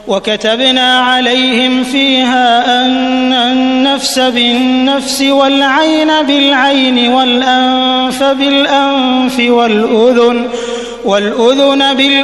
وكتبنا عليهم فيها أن النفس بالنفس والعين بالعين والأنف بالأنف والأذن بالأذن